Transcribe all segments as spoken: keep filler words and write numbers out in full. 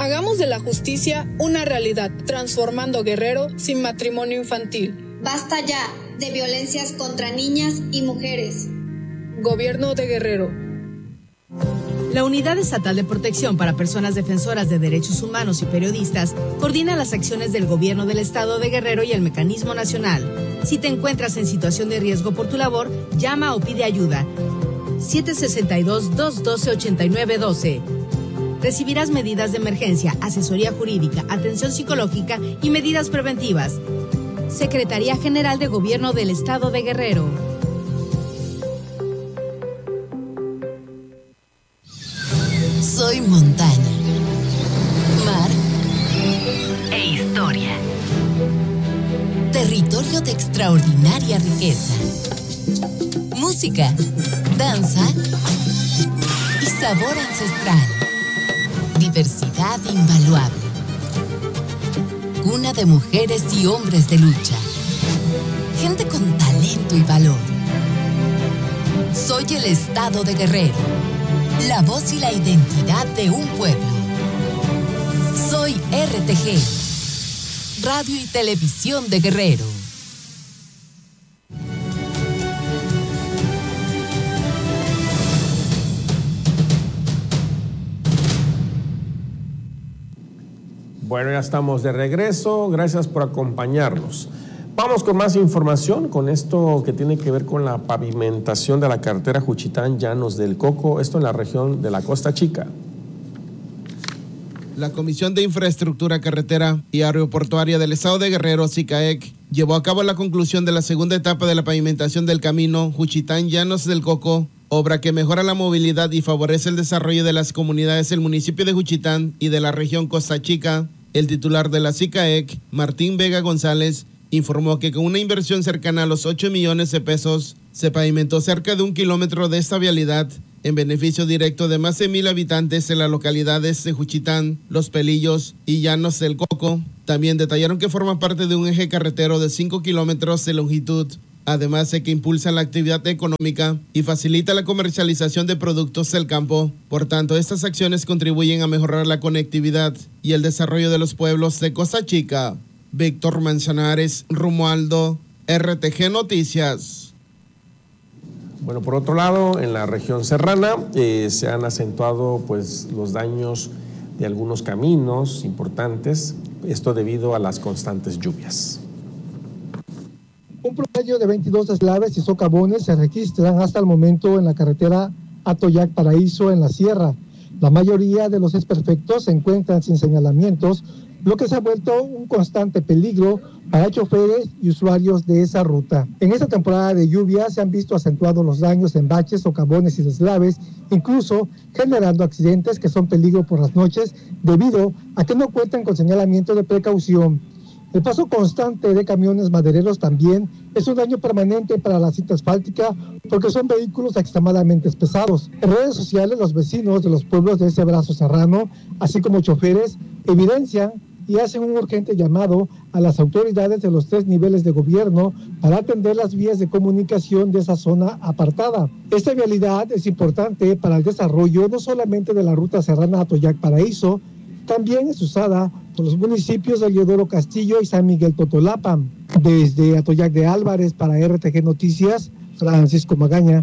Hagamos de la justicia una realidad, transformando Guerrero sin matrimonio infantil. Basta ya de violencias contra niñas y mujeres. Gobierno de Guerrero. La Unidad Estatal de Protección para Personas Defensoras de Derechos Humanos y Periodistas coordina las acciones del Gobierno del Estado de Guerrero y el Mecanismo Nacional. Si te encuentras en situación de riesgo por tu labor, llama o pide ayuda. siete seis dos, dos uno dos, ocho nueve uno dos. Recibirás medidas de emergencia, asesoría jurídica, atención psicológica y medidas preventivas. Secretaría General de Gobierno del Estado de Guerrero. Soy montaña, mar e historia. Territorio de extraordinaria riqueza. Música, danza y sabor ancestral. Diversidad invaluable. Cuna de mujeres y hombres de lucha. Gente con talento y valor. Soy el Estado de Guerrero. La voz y la identidad de un pueblo. Soy R T G, Radio y Televisión de Guerrero. Bueno, ya estamos de regreso. Gracias por acompañarnos. Vamos con más información, con esto que tiene que ver con la pavimentación de la carretera Juchitán-Llanos del Coco, esto en la región de la Costa Chica. La Comisión de Infraestructura Carretera y Aeroportuaria del Estado de Guerrero, SICAEC, llevó a cabo la conclusión de la segunda etapa de la pavimentación del camino Juchitán-Llanos del Coco, obra que mejora la movilidad y favorece el desarrollo de las comunidades del municipio de Juchitán y de la región Costa Chica. El titular de la SICAEC, Martín Vega González, informó que con una inversión cercana a los ocho millones de pesos, se pavimentó cerca de un kilómetro de esta vialidad, en beneficio directo de más de mil habitantes en las localidades de Juchitán, Los Pelillos y Llanos del Coco. También detallaron que forma parte de un eje carretero de cinco kilómetros de longitud, además de que impulsa la actividad económica y facilita la comercialización de productos del campo. Por tanto, estas acciones contribuyen a mejorar la conectividad y el desarrollo de los pueblos de Costa Chica. Víctor Manzanares, Romualdo, R T G Noticias. Bueno, por otro lado, en la región serrana eh, se han acentuado pues los daños de algunos caminos importantes, esto debido a las constantes lluvias. Un promedio de veintidós deslaves y socavones se registran hasta el momento en la carretera Atoyac Paraíso en la sierra. La mayoría de los desperfectos se encuentran sin señalamientos, lo que se ha vuelto un constante peligro para choferes y usuarios de esa ruta. En esta temporada de lluvia se han visto acentuados los daños en baches, socavones y deslaves, incluso generando accidentes que son peligro por las noches debido a que no cuentan con señalamiento de precaución. El paso constante de camiones madereros también es un daño permanente para la cinta asfáltica porque son vehículos extremadamente pesados. En redes sociales, los vecinos de los pueblos de ese brazo serrano, así como choferes, evidencian y hacen un urgente llamado a las autoridades de los tres niveles de gobierno para atender las vías de comunicación de esa zona apartada. Esta vialidad es importante para el desarrollo no solamente de la ruta serrana Atoyac Paraíso, también es usada por los municipios de Leodoro Castillo y San Miguel Totolapa. Desde Atoyac de Álvarez para R T G Noticias, Francisco Magaña.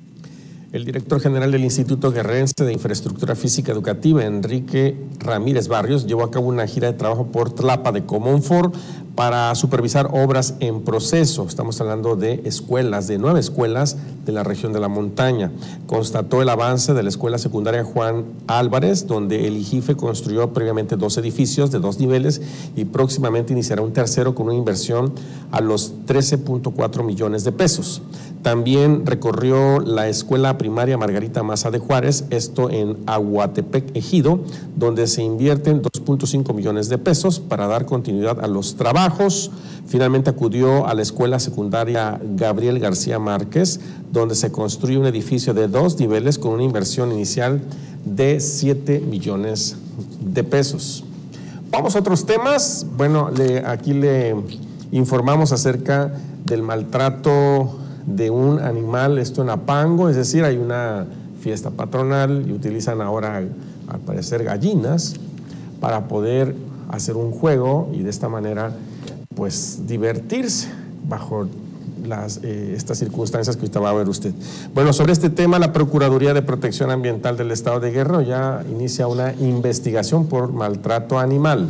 El director general del Instituto Guerrerense de Infraestructura Física Educativa, Enrique Ramírez Barrios, llevó a cabo una gira de trabajo por Tlapa de Comonfort para supervisar obras en proceso. Estamos hablando de escuelas, de nueve escuelas de la región de la montaña. Constató el avance de la escuela secundaria Juan Álvarez, donde el IJIFE construyó previamente dos edificios de dos niveles y próximamente iniciará un tercero con una inversión a los trece punto cuatro millones de pesos. También recorrió la escuela primaria Margarita Maza de Juárez, esto en Aguatepec, Ejido, donde se invierten dos punto cinco millones de pesos para dar continuidad a los trabajos. Finalmente acudió a la escuela secundaria Gabriel García Márquez, donde se construye un edificio de dos niveles con una inversión inicial de siete millones de pesos. Vamos a otros temas. Bueno, le, aquí le informamos acerca del maltrato de un animal, esto en Apango, es decir, hay una fiesta patronal y utilizan ahora, al parecer, gallinas para poder hacer un juego y de esta manera pues divertirse bajo las, eh, estas circunstancias que ahorita va a ver usted. Bueno, sobre este tema, la Procuraduría de Protección Ambiental del Estado de Guerrero ya inicia una investigación por maltrato animal.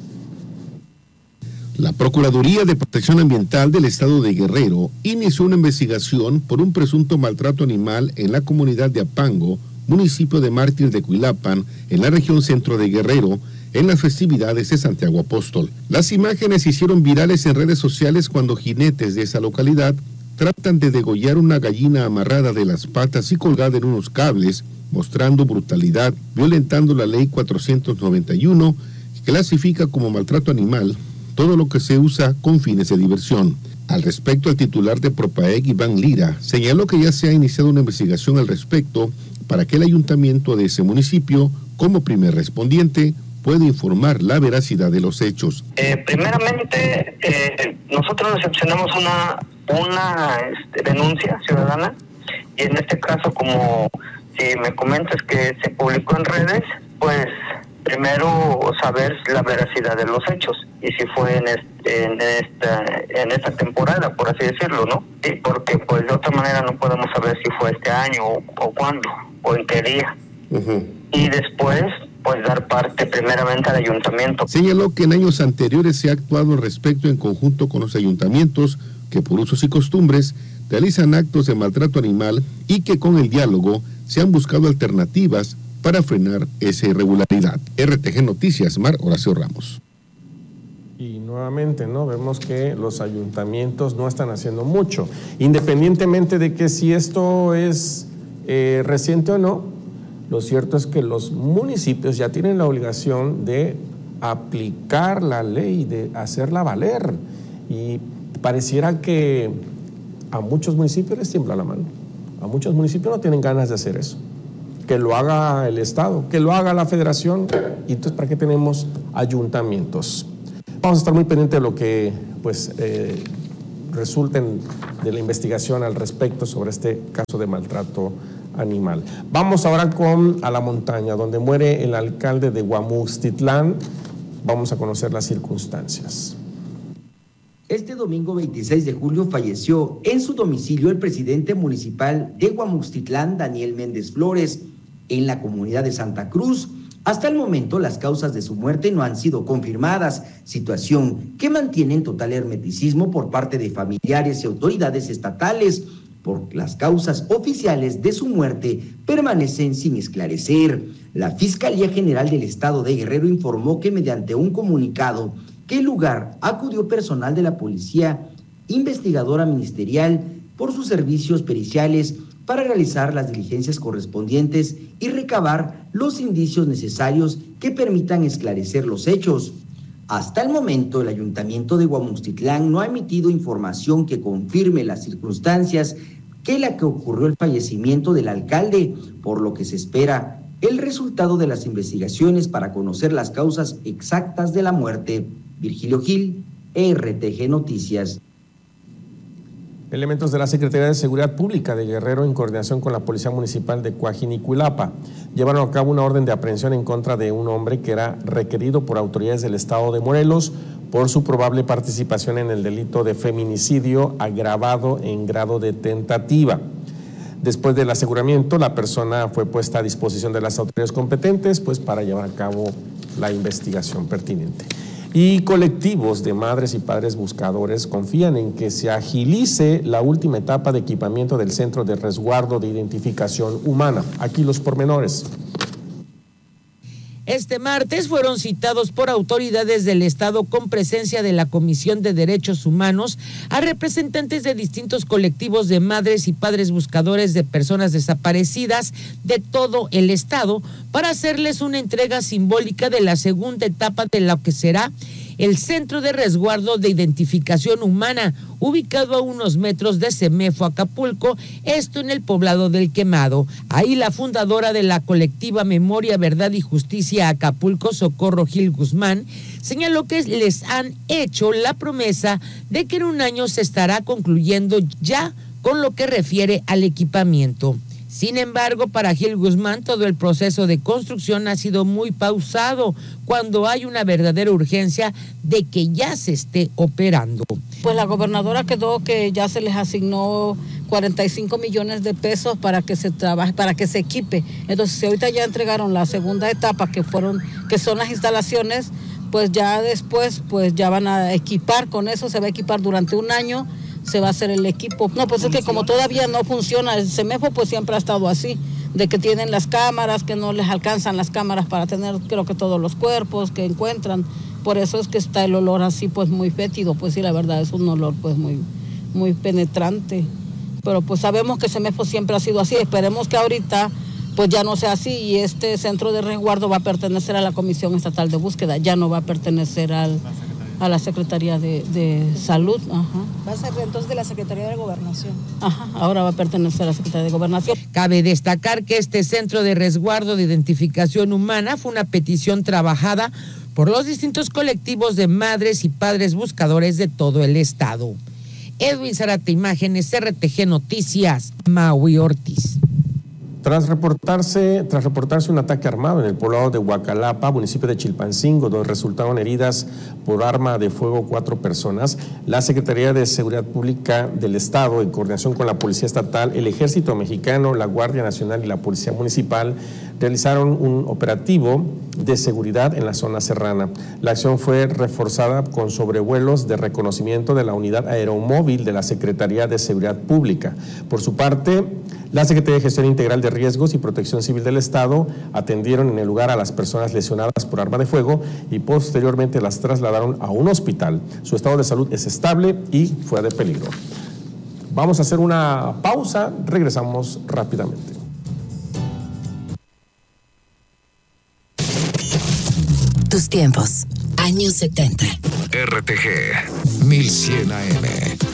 La Procuraduría de Protección Ambiental del Estado de Guerrero inició una investigación por un presunto maltrato animal en la comunidad de Apango, municipio de Mártir de Cuilapan, en la región centro de Guerrero, en las festividades de Santiago Apóstol. Las imágenes se hicieron virales en redes sociales cuando jinetes de esa localidad tratan de degollar una gallina amarrada de las patas y colgada en unos cables, mostrando brutalidad, violentando la ley cuatrocientos noventa y uno, que clasifica como maltrato animal todo lo que se usa con fines de diversión. Al respecto, el titular de Propaeg, Iván Lira, señaló que ya se ha iniciado una investigación al respecto para que el ayuntamiento de ese municipio, como primer respondiente, pueda informar la veracidad de los hechos. Eh, primeramente, eh, nosotros recepcionamos una, una este, denuncia ciudadana y en este caso, como si me comentas que se publicó en redes, pues primero saber la veracidad de los hechos y si fue en este, en esta en esta temporada, por así decirlo, ¿no? Sí, porque pues de otra manera no podemos saber si fue este año o, o cuándo o en qué día. Uh-huh. Y después pues dar parte primeramente al ayuntamiento. Señaló que en años anteriores se ha actuado al respecto en conjunto con los ayuntamientos que por usos y costumbres realizan actos de maltrato animal y que con el diálogo se han buscado alternativas para frenar esa irregularidad. R T G Noticias, Mar Horacio Ramos. Y nuevamente, ¿no? Vemos que los ayuntamientos no están haciendo mucho, independientemente de que si esto es eh, reciente o no. Lo cierto es que los municipios ya tienen la obligación de aplicar la ley, de hacerla valer, y pareciera que a muchos municipios les tiembla la mano, a muchos municipios no tienen ganas de hacer eso. Que lo haga el Estado, que lo haga la Federación, y entonces ¿para qué tenemos ayuntamientos? Vamos a estar muy pendientes de lo que pues eh, resulten de la investigación al respecto sobre este caso de maltrato animal. Vamos ahora con a la montaña, donde muere el alcalde de Guamuxtitlán. Vamos a conocer las circunstancias. Este domingo veintiséis de julio falleció en su domicilio el presidente municipal de Guamuxtitlán, Daniel Méndez Flores, en la comunidad de Santa Cruz. Hasta el momento las causas de su muerte no han sido confirmadas, situación que mantiene en total hermeticismo por parte de familiares y autoridades estatales. Por las causas oficiales de su muerte permanecen sin esclarecer. La Fiscalía General del Estado de Guerrero informó que mediante un comunicado que el lugar acudió personal de la Policía Investigadora Ministerial por sus servicios periciales para realizar las diligencias correspondientes y recabar los indicios necesarios que permitan esclarecer los hechos. Hasta el momento, el Ayuntamiento de Guamuxtitlán no ha emitido información que confirme las circunstancias que la que ocurrió el fallecimiento del alcalde, por lo que se espera el resultado de las investigaciones para conocer las causas exactas de la muerte. Virgilio Gil, R T G Noticias. Elementos de la Secretaría de Seguridad Pública de Guerrero, en coordinación con la Policía Municipal de Coajinicuilapa, llevaron a cabo una orden de aprehensión en contra de un hombre que era requerido por autoridades del estado de Morelos por su probable participación en el delito de feminicidio agravado en grado de tentativa. Después del aseguramiento, la persona fue puesta a disposición de las autoridades competentes pues, para llevar a cabo la investigación pertinente. Y colectivos de madres y padres buscadores confían en que se agilice la última etapa de equipamiento del Centro de Resguardo de Identificación Humana. Aquí los pormenores. Este martes fueron citados por autoridades del Estado con presencia de la Comisión de Derechos Humanos a representantes de distintos colectivos de madres y padres buscadores de personas desaparecidas de todo el Estado para hacerles una entrega simbólica de la segunda etapa de lo que será el Centro de Resguardo de Identificación Humana, ubicado a unos metros de Semefo, Acapulco, esto en el poblado del Quemado. Ahí la fundadora de la colectiva Memoria, Verdad y Justicia Acapulco, Socorro Gil Guzmán, señaló que les han hecho la promesa de que en un año se estará concluyendo ya con lo que refiere al equipamiento. Sin embargo, para Gil Guzmán, todo el proceso de construcción ha sido muy pausado cuando hay una verdadera urgencia de que ya se esté operando. Pues la gobernadora quedó que ya se les asignó cuarenta y cinco millones de pesos para que se trabaje, para que se equipe. Entonces, si ahorita ya entregaron la segunda etapa, que fueron, que son las instalaciones, pues ya después, pues ya van a equipar con eso, se va a equipar durante un año. Se va a hacer el equipo. No, pues es que como todavía no funciona el CEMEFO, pues siempre ha estado así, de que tienen las cámaras, que no les alcanzan las cámaras para tener, creo que todos los cuerpos que encuentran. Por eso es que está el olor así, pues muy fétido. Pues sí, la verdad es un olor pues muy, muy penetrante. Pero pues sabemos que CEMEFO siempre ha sido así. Esperemos que ahorita pues ya no sea así y este centro de resguardo va a pertenecer a la Comisión Estatal de Búsqueda, ya no va a pertenecer al... a la Secretaría de, de Salud. Ajá. Va a ser entonces de la Secretaría de Gobernación. Ajá, ahora va a pertenecer a la Secretaría de Gobernación. Cabe destacar que este centro de resguardo de identificación humana fue una petición trabajada por los distintos colectivos de madres y padres buscadores de todo el estado. Edwin Zarate, Imágenes, R T G Noticias, Maui Ortiz. Tras reportarse, tras reportarse un ataque armado en el poblado de Huacalapa, municipio de Chilpancingo, donde resultaron heridas por arma de fuego cuatro personas, la Secretaría de Seguridad Pública del Estado, en coordinación con la Policía Estatal, el Ejército Mexicano, la Guardia Nacional y la Policía Municipal, realizaron un operativo de seguridad en la zona serrana. La acción fue reforzada con sobrevuelos de reconocimiento de la unidad aeromóvil de la Secretaría de Seguridad Pública. Por su parte, la Secretaría de Gestión Integral de Riesgos y Protección Civil del Estado atendieron en el lugar a las personas lesionadas por arma de fuego y posteriormente las trasladaron a un hospital. Su estado de salud es estable y fuera de peligro. Vamos a hacer una pausa, regresamos rápidamente. Tus tiempos, años setenta. R T G mil cien A M.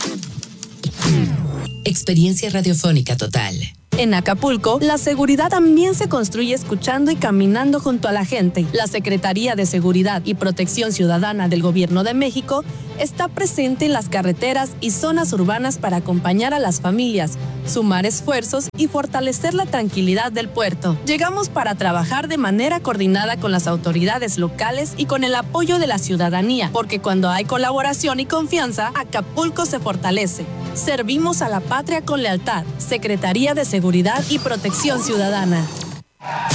Experiencia radiofónica total. En Acapulco, la seguridad también se construye escuchando y caminando junto a la gente. La Secretaría de Seguridad y Protección Ciudadana del Gobierno de México está presente en las carreteras y zonas urbanas para acompañar a las familias, sumar esfuerzos y fortalecer la tranquilidad del puerto. Llegamos para trabajar de manera coordinada con las autoridades locales y con el apoyo de la ciudadanía, porque cuando hay colaboración y confianza, Acapulco se fortalece. Servimos a la patria con lealtad. Secretaría de Seguridad y Protección Ciudadana.